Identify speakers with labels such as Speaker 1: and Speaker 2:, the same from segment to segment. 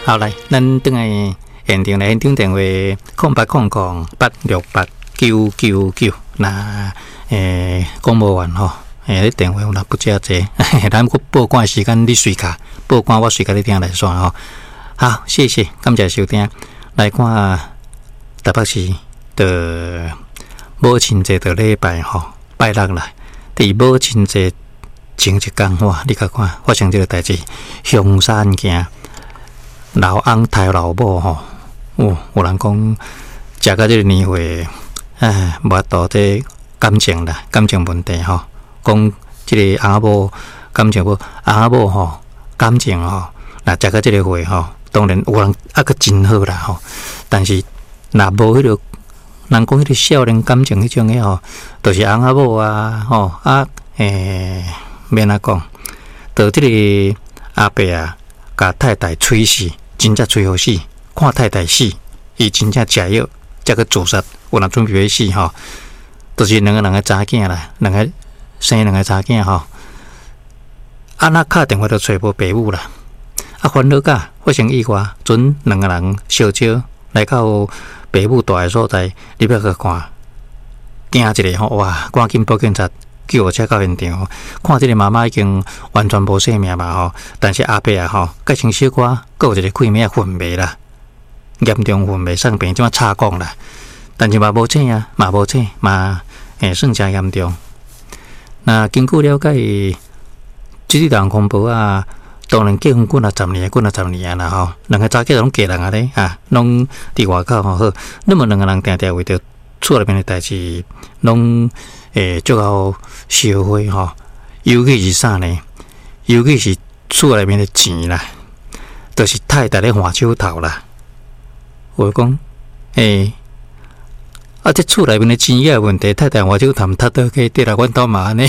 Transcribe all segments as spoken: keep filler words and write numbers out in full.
Speaker 1: 好来，咱等下现场来现场电话空八空空八六八九九九，那诶公务员吼，诶电话有若不接者，咱报关时间你随卡，报关我随卡你听来算吼。好，谢谢，感谢收听。来看台北市的母亲节的礼拜吼，拜六来，伫母亲节前一天哇，你甲看发生这个代志，凶杀案件。老翁杀老母吼，哦，有人讲食到这个年岁，唉，无法度这感情啦，感情问题吼。讲这个翁仔某感情无，翁仔某吼感情吼，若食到这个岁吼，当然有人啊个真好啦吼。但是若无迄个，人讲迄个少年感情迄种诶吼，就是翁仔某啊吼啊诶，免安讲，到这个阿伯啊，甲太太吹死。真正最好死，看太太死，伊真正食药，才去自杀。有人准备要死吼，就是两个人个查囝啦，两个生两个查囝吼。啊，那敲电话都找无爸母啦，啊，烦恼甲发生意外，准两个人烧焦来到爸母住的所在，你要去看，惊一下吼，哇，赶紧报警察。救护车到现场，看这个妈妈已经完全无生命嘛吼，但是阿伯啊吼，改成小可，还有一个气脉昏迷啦，严重昏迷送病，即马插管啦，但是嘛无醒啊，嘛无醒，嘛诶算真严重。那经过了解，这个人恐怖啊，当然结婚过了十年，过了十年啦吼，两个早起拢嫁人啊咧啊，拢伫外口吼好，那么两个人定定为着厝内面的代志，拢。诶，最后烧火吼，尤其是啥呢？尤其是厝内面的钱啦，就是太太咧换手头啦。我讲，诶，啊，这厝内面的钱也问题，太太换手头，他都可以得啦。阮兜嘛安尼，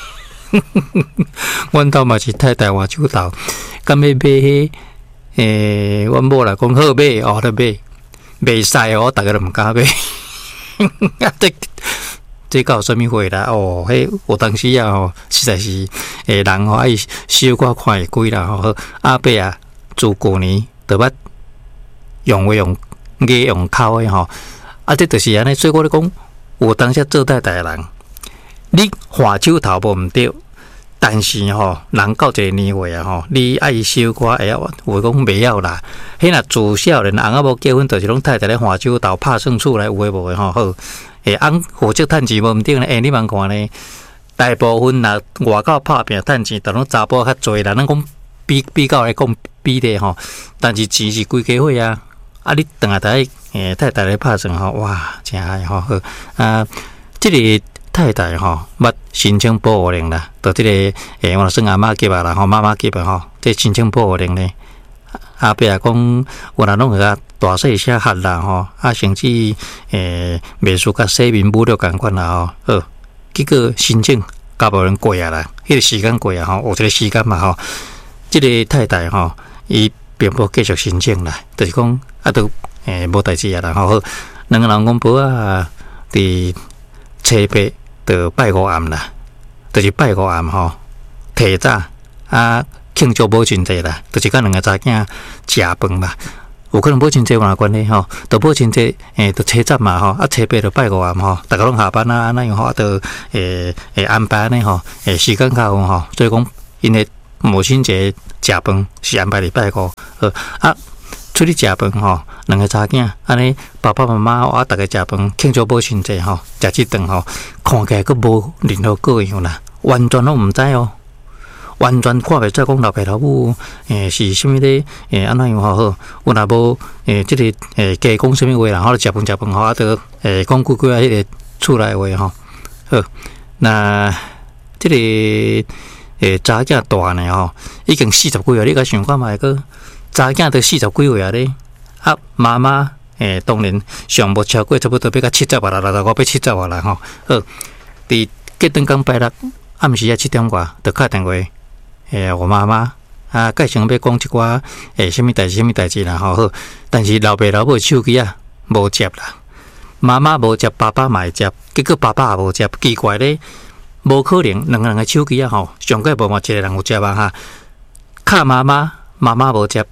Speaker 1: 阮兜嘛是太太换手头，敢要买迄，诶，阮某来讲好买，哦，得买，袂使哦，大家都毋敢买。这这搞什么会啦？哦，迄我当时啊，吼，实在是诶，人吼爱小可看会贵啦，吼。阿伯啊，自旧年就捌用话用语用口诶吼，啊，这就是安尼。所以我咧讲，有当时做太太诶人，你换手头无毋对，但是吼，人到一个年岁啊，吼，你爱小可会晓，有讲袂晓啦。迄若自少年翁仔某结婚，就是拢太太咧换手头，拍算厝来有诶无诶吼好。诶，翁负责趁钱无毋对咧，诶，你茫看咧，大部分若外口拍拼趁钱，都拢查甫较侪啦。咱讲比比较来讲比例吼，但是钱是规家伙啊。啊，你等下台诶太太来拍算吼，哇，真嗨吼好啊！即、这个太太吼，捌申请保护令啦，到即、这个诶，我算阿嬷级啊啦，吼妈妈级啊吼，这申请保护令咧。阿伯啊，讲有人拢个大细写合啦吼，啊，甚至诶，袂输甲洗面母了共款啦吼，好，结果申请甲无人过啊啦，迄、那个时间过啊吼，有一个时间嘛吼，即、这个太太吼，伊并无继续申请啦，就是讲啊，都诶无代志啊啦吼，好，两个人公婆啊，伫初八就拜五暗啦，就是拜五暗吼，提早啊。庆祝母亲节啦，就是甲两个查囝食饭嘛。有可能母亲节有哪关系吼？到母亲节诶，到初十嘛吼，啊初八就拜五暗吼，大家拢下班啊，安尼样吼，就诶诶安排安尼吼，诶时间较好吼。所以讲，因为母亲节食饭是安排伫拜五，呃啊出去食饭吼，两个查囝安尼爸爸妈妈啊，大家食饭庆祝母亲节吼，食即顿吼，看起来佫无任何各样啦，完全拢毋知哦。完全看袂出讲老爸老母诶是虾米咧诶安怎样好好，有若无诶即个诶加讲虾米话啦，吼食饭食饭吼啊，得诶讲几句啊迄个厝内话吼。好，那即、这个诶查囝大呢吼，已经四十几岁，你甲想看觅个查囝都四十几岁啊咧，啊妈妈诶当然上无超过差不多要到七十啊啦，六十五要七十啊啦吼。好，伫结婚刚拜六暗时啊七点外，就敲电话。诶，我妈妈啊，介想要讲一寡诶，什么代志，什么代志啦，吼好。但是老爸老母手机啊无接啦，妈妈无接，爸爸嘛会接，结果爸爸也无接，奇怪咧，无可能两个人诶手机啊吼，上届无嘛一个人有接啊哈。敲妈妈，妈妈无接；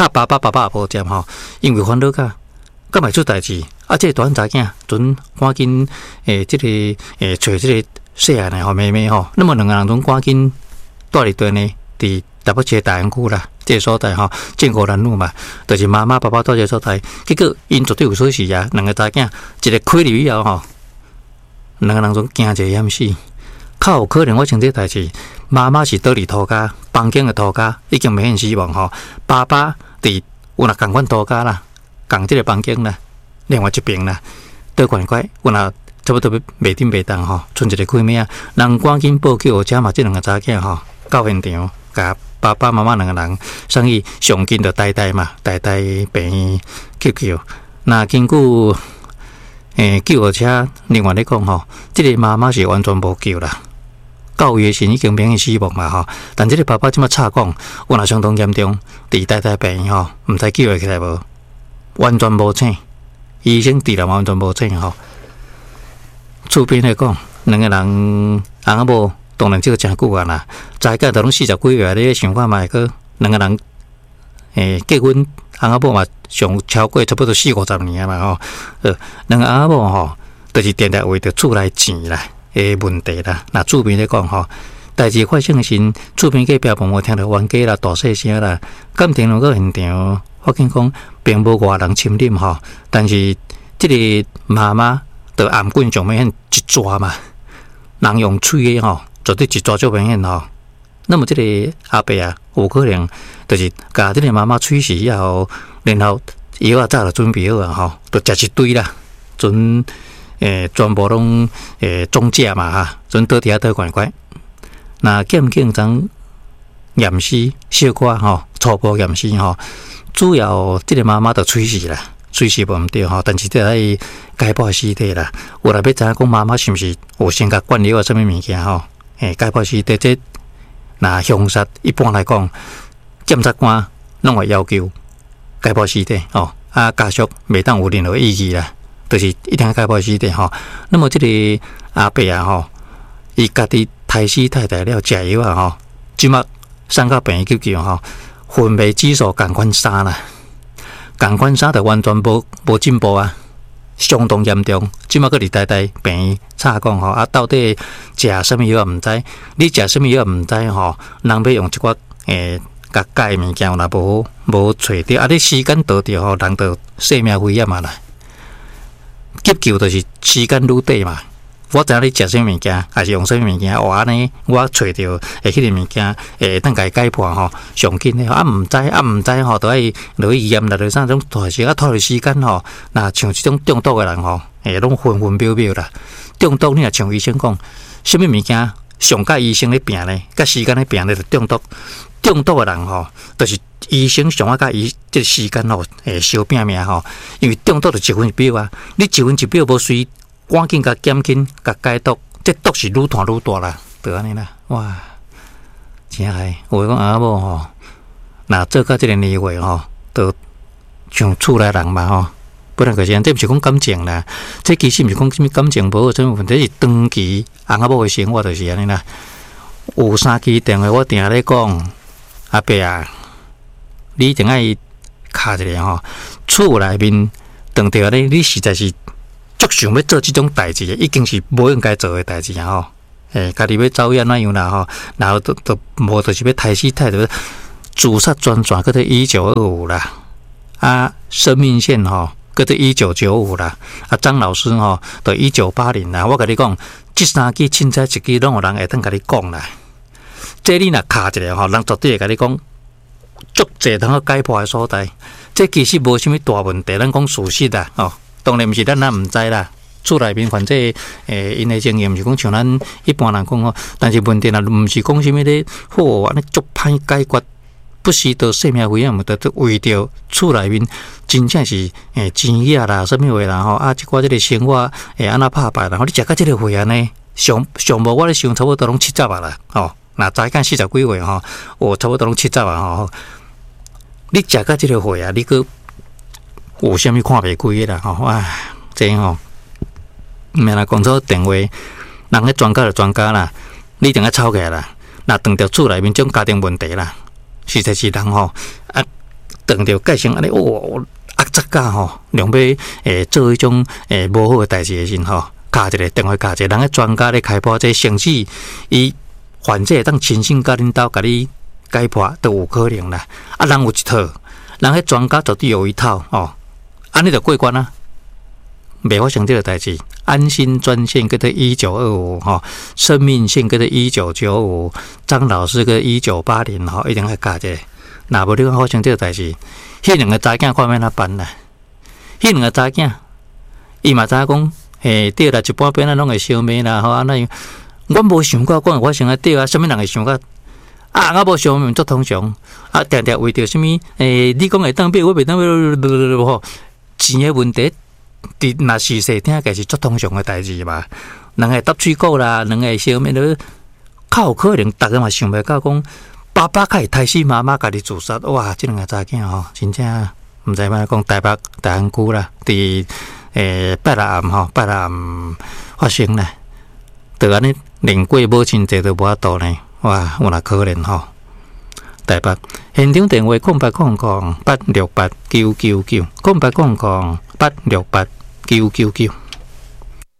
Speaker 1: 卡爸爸爸爸无接吼，因为烦恼卡，干咪出代志。啊，这个大仔囝准赶紧诶，这个诶，找这个细汉的吼妹妹吼，那么两个人总赶紧住伫对呢，伫台北市大安区啦，这个所在吼，建国南路嘛，就是妈妈爸爸住这个所在。结果因绝对有锁匙啊，两个仔囝一个开入以后吼，两个人总惊一个险死。较有可能我像这代志，妈妈是倒伫涂骹，房间的涂骹已经明显死亡吼，爸爸伫有若共款涂骹啦，共这个房间啦。另外一边啦，倒怪怪，有若差不多袂顶袂当吼，剩一个开咩啊？人赶紧报救，加嘛这两个查囝吼，到现场，甲爸爸妈妈两个人，所以上紧就带带嘛，带带病院救救。那经过诶救护车，另外咧讲吼，这个妈妈是完全无救啦，到位时已经明显死亡嘛吼。但这个爸爸即马插讲，有若相当严重，伫带带病院吼，毋知救会起来无，完全无醒。医生治疗完全无醒吼，厝边来讲，两个人翁某当然这个真久啊啦，在家都拢四十几月，你想看卖个两个人诶结婚，翁某嘛上超过差不多四五十年嘛吼，呃，两个翁某吼，就是定定为着厝内钱啦诶问题啦。那厝边来讲吼，代志发生时，厝边隔壁旁我听到冤家啦、大细声啦，感情落个现场。我跟讲，并无外人侵入吼，但是这个妈妈的颔棍上面一抓嘛，人用嘴的吼，绝对一抓就明显吼。那么这个阿伯啊，有可能就是甲这个妈妈吹死以后，然后药啊早就准备好啊吼，就食一堆啦，准诶全部拢诶中价嘛哈，准倒底下倒怪怪。那检警长验尸小可吼，初步验尸吼。主要这个妈妈就吹死啦，吹死无毋对吼，但是这来解剖尸体啦。有来要知影讲妈妈是毋是有先甲灌药啊？什么物件吼？诶，解剖尸体这那凶杀一般来讲，检察官拢会要求解剖尸体哦。啊，家属袂当有任何异议啦，就是一定要解剖尸体吼。那么这个阿伯啊吼，伊家己胎死太太了食药啊吼，即马送到病院救救吼。分泌指数共款三啦，共款三就完全无无进步啊，相当严重。即马个伫呆呆病院查讲吼，啊到底食什么药毋知，你食什么药毋知吼，人要用一寡诶甲解物件，若无无找着，啊你时间倒着吼，人就性命危险嘛啦。急救就是时间愈短嘛。我知影你食什么物件，还是用什么物件？哦，安尼我找着会迄个物件，会当家解破吼，上紧的。啊，毋知啊，毋知吼，都爱落去医院啦，落啥种大时啊，拖着时间吼。那像即种中毒的人吼，诶，拢昏昏渺渺啦。中毒你若像医生讲，什么物件上甲医生咧拼咧，甲时间咧拼咧，就中毒。中毒的人吼，就是医生上啊甲伊即个时间吼，诶，相拼命吼。因为中毒就一分一秒啊，你一分一秒无随。赶紧甲减轻、甲解毒，这毒是愈传愈大啦，就安尼啦。哇，真害！有讲阿某吼，那做到这个年岁吼，都像厝内人嘛吼，不能个这样，这毋是讲感情啦，这其实毋是讲什么感情无什么问题，是长期翁仔某的生活就是安尼啦。有三支电话我定咧讲，阿伯啊，你一定爱卡一个吼，厝内面当着咧，你实在是。足想要做这种代志，已经是无应该做的代志啊！吼，诶，家己要走远哪样啦？吼，然后都都无就是要抬死太多，自杀专转，搁在一九二五啦，啊，生命线吼，搁在一九九五啦，啊，张老师吼，到一九八零啦。我甲你讲，这三支凊彩一支拢有人会当甲你讲啦。这你若卡一个吼，人绝对会甲你讲，足济通去解破的所在。这其实无啥物大问题，咱讲事实啦，吼。当然毋是咱咱毋知啦，厝内面反正诶，因诶经验毋是讲像咱一般人讲吼，但是问题若毋是讲啥物咧，好安尼足歹解决，不是得性命危险，毋得为着厝内面真正是诶钱呀啦，啥物话啦吼，啊，即寡即个生活诶安那拍败啦，吼，你食到即个岁安尼，上上无我咧想差不多拢七十啊啦，吼，若早间四十几岁吼，哦，差不多拢七十啊吼，你食到即个岁啊，你个。有啥物看袂开的啦吼，唉，这吼，免来讲做电话，人咧专家就专家啦，你一定要吵起来啦。那当着厝内面种家庭问题啦，实在是人吼啊， 等着改成安尼哦，压榨甲吼，用要诶做迄种诶无好诶代志诶时吼，敲一个电话，敲一个人诶专家咧开破这甚至伊患者当亲身甲恁兜甲你解破都有可能啦。啊，人有一套，人迄专家绝对有一套哦，安尼就过关啦。袂发生这个代志，安心专线叫做一九二五哈，生命线叫做一九九五，张老师个一九八零哈，一定要加者。若无你讲发生这个代志，迄两个查囝看免哪办啦？迄两个查囝，伊嘛知影讲，嘿对啦，一般边仔拢会烧灭啦，吼安尼。阮无想过讲会发生啊对啊，啥物人会想到啊？我无想过做通常啊，定定为着啥物？诶，你讲会当买，我袂当买，吼，钱诶问题。伫若是细听，个是足通常诶代志嘛。人会搭水果啦，人会烧灭了，较有可能，逐个嘛想袂到讲，爸爸开害死妈妈，家己自杀。哇！即两个查囝吼，真正毋知咩讲台北大安区啦，伫诶八六暗吼，八六暗发生咧，就安尼连过母亲节都无法度呢。哇！有若可能吼。台北现场电话空八空空八六八九九九空八空空八六八九九九。